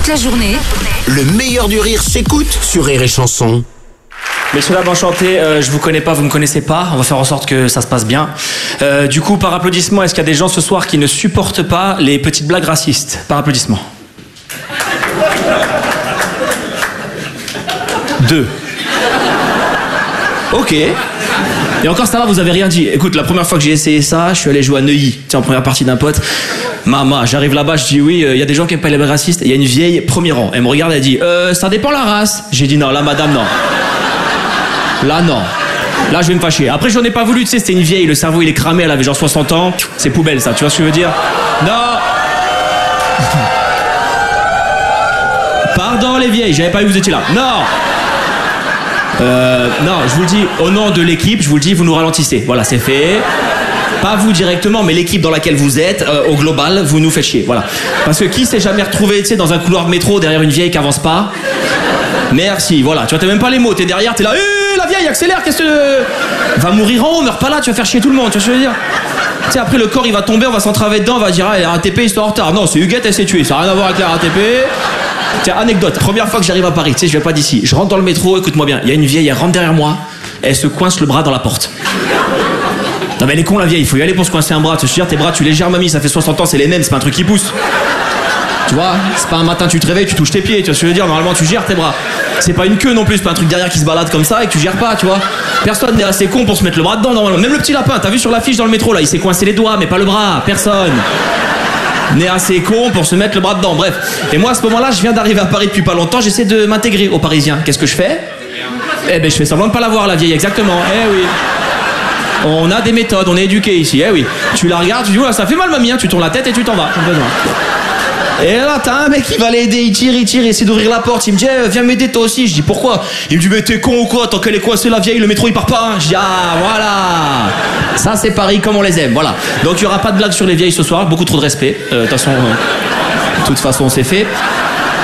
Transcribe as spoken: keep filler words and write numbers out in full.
toute la journée. Le meilleur du rire s'écoute sur Rire et Chanson. Messieurs, dames, enchanté, euh, je vous connais pas, vous me connaissez pas, on va faire en sorte que ça se passe bien. Euh, du coup, par applaudissement, est-ce qu'il y a des gens ce soir qui ne supportent pas les petites blagues racistes? Par applaudissement. Deux. Ok. Et encore ça va, vous avez rien dit. Écoute, la première fois que j'ai essayé ça, je suis allé jouer à Neuilly, tiens, en première partie d'un pote. Maman, j'arrive là-bas, je dis oui, il euh, y a des gens qui aiment pas les blagues racistes. Il y a une vieille, premier rang, elle me regarde, elle dit euh, ça dépend la race. J'ai dit non, là madame, non. Là non. Là je vais me fâcher. Après j'en ai pas voulu, tu sais, c'était une vieille, le cerveau il est cramé, elle avait genre soixante ans. C'est poubelle ça, tu vois ce que je veux dire? Non. Pardon les vieilles, j'avais pas vu que vous étiez là. Non. Euh, non, je vous le dis, au nom de l'équipe, je vous le dis, vous nous ralentissez. Voilà, c'est fait. Pas vous directement, mais l'équipe dans laquelle vous êtes, euh, au global, vous nous faites chier. Voilà. Parce que qui s'est jamais retrouvé, tu sais, dans un couloir de métro derrière une vieille qui avance pas? Merci, voilà. Tu vois, t'as même pas les mots, t'es derrière, t'es là, hé, la vieille, accélère, qu'est-ce que. Va mourir en haut, meurs pas là, tu vas faire chier tout le monde, tu vois ce que je veux dire? Tu sais, après le corps il va tomber, on va s'entraver dedans, on va dire, ah, la R A T P, ils sont en retard. Non, c'est Huguette, elle s'est tuée, ça n'a rien à voir avec la R A T P. Tiens, anecdote, première fois que j'arrive à Paris, tu sais, je viens pas d'ici. Je rentre dans le métro, écoute-moi bien, il y a une vieille, elle rentre derrière moi, elle se coince le bras dans la porte. Non mais elle est con la vieille, il faut y aller pour se coincer un bras. Tu veux dire, tes bras, tu les gères mamie, ça fait soixante ans, c'est les mêmes, c'est pas un truc qui pousse. Tu vois, c'est pas un matin tu te réveilles, tu touches tes pieds, tu vois ce que je veux dire, normalement tu gères tes bras. C'est pas une queue non plus, c'est pas un truc derrière qui se balade comme ça et que tu gères pas, tu vois. Personne n'est assez con pour se mettre le bras dedans normalement. Même le petit lapin, t'as vu sur l'affiche dans le métro là, il s'est coincé les doigts mais pas le bras, personne n'est assez con pour se mettre le bras dedans, bref. Et moi à ce moment-là, je viens d'arriver à Paris depuis pas longtemps, j'essaie de m'intégrer aux Parisiens. Qu'est-ce que je fais? Eh ben je fais semblant de pas la voir la vieille, exactement, eh oui. On a des méthodes, on est éduqués ici, eh oui. Tu la regardes, tu dis, ouais, ça fait mal mamie, hein. Tu tournes la tête et tu t'en vas. Et là, t'as un mec qui va l'aider, il tire, il tire, il essaie d'ouvrir la porte, il me dit, eh, viens m'aider toi aussi. Je dis, pourquoi? Il me dit, mais t'es con ou quoi? Tant qu'elle est coincée la vieille, le métro il part pas, hein. Je dis, ah, voilà. Ça c'est Paris comme on les aime, voilà. Donc il y aura pas de blague sur les vieilles ce soir, beaucoup trop de respect. De euh, toute façon, euh, toute façon c'est fait.